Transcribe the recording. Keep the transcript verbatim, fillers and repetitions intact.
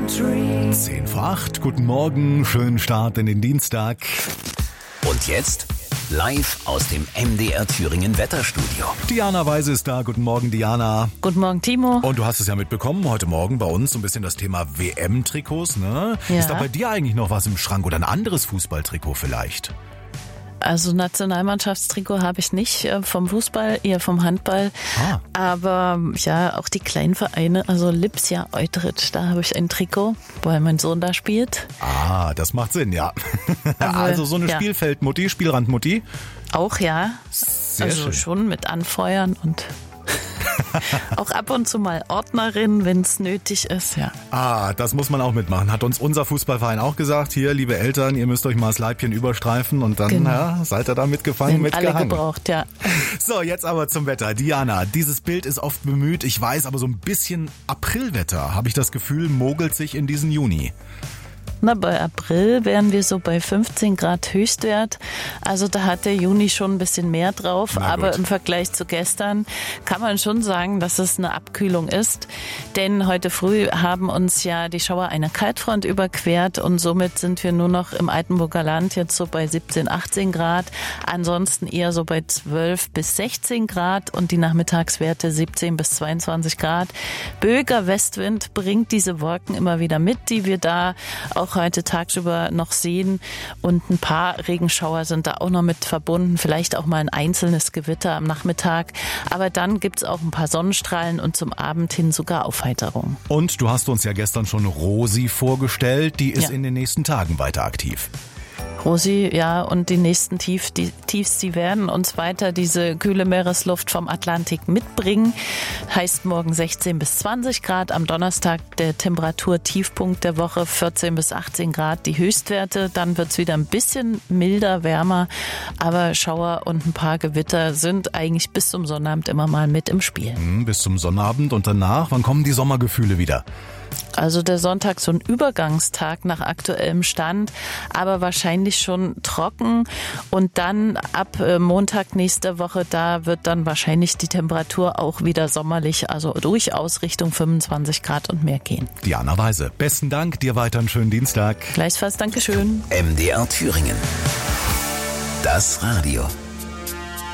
zehn vor acht, guten Morgen, schönen Start in den Dienstag. Und jetzt live aus dem M D R Thüringen Wetterstudio. Diana Weise ist da. Guten Morgen, Diana. Guten Morgen, Timo. Und du hast es ja mitbekommen, heute Morgen bei uns so ein bisschen das Thema W M-Trikots, ne? Ja. Ist da bei dir eigentlich noch was im Schrank oder ein anderes Fußballtrikot vielleicht? Also Nationalmannschaftstrikot habe ich nicht äh, vom Fußball, eher vom Handball. Ah. Aber ja, auch die kleinen Vereine, also Lipsia Eutrich, da habe ich ein Trikot, weil mein Sohn da spielt. Ah, das macht Sinn, ja. Aber, also so eine ja. Spielfeldmutti, Spielrandmutti. Auch ja. Sehr also schön. schon mit Anfeuern und auch ab und zu mal Ordnerin, wenn es nötig ist, ja. Ah, das muss man auch mitmachen. Hat uns unser Fußballverein auch gesagt. Hier, liebe Eltern, ihr müsst euch mal das Leibchen überstreifen und dann Genau. ja, seid ihr da mitgefangen, Sind alle mitgehangen. gebraucht, ja. So, jetzt aber zum Wetter. Diana, dieses Bild ist oft bemüht. Ich weiß, aber so ein bisschen Aprilwetter, habe ich das Gefühl, mogelt sich in diesen Juni. Na, bei April wären wir so bei fünfzehn Grad Höchstwert. Also da hat der Juni schon ein bisschen mehr drauf. Na Aber gut. im Vergleich zu gestern kann man schon sagen, dass es eine Abkühlung ist. Denn heute früh haben uns ja die Schauer eine Kaltfront überquert und somit sind wir nur noch im Altenburger Land jetzt so bei siebzehn, achtzehn Grad. Ansonsten eher so bei zwölf bis sechzehn Grad und die Nachmittagswerte siebzehn bis zweiundzwanzig Grad. Böiger Westwind bringt diese Wolken immer wieder mit, die wir da auch heute tagsüber noch sehen. Und ein paar Regenschauer sind da auch noch mit verbunden. Vielleicht auch mal ein einzelnes Gewitter am Nachmittag. Aber dann gibt's auch ein paar Sonnenstrahlen und zum Abend hin sogar Aufheiterung. Und du hast uns ja gestern schon Rosi vorgestellt. Die ist Ja. in den nächsten Tagen weiter aktiv. Rosi, ja, und die nächsten Tief, die Tiefs, die werden uns weiter diese kühle Meeresluft vom Atlantik mitbringen. Heißt morgen sechzehn bis zwanzig Grad, am Donnerstag der Temperaturtiefpunkt der Woche vierzehn bis achtzehn Grad, die Höchstwerte. Dann wird's wieder ein bisschen milder, wärmer, aber Schauer und ein paar Gewitter sind eigentlich bis zum Sonnabend immer mal mit im Spiel. Hm, bis zum Sonnabend und danach, wann kommen die Sommergefühle wieder? Also der Sonntag so ein Übergangstag nach aktuellem Stand, aber wahrscheinlich schon trocken. Und dann ab äh, Montag nächste Woche, da wird dann wahrscheinlich die Temperatur auch wieder sommerlich, also durchaus Richtung fünfundzwanzig Grad und mehr gehen. Diana Weise, besten Dank, dir weiter einen schönen Dienstag. Gleichfalls, Dankeschön. M D R Thüringen. Das Radio.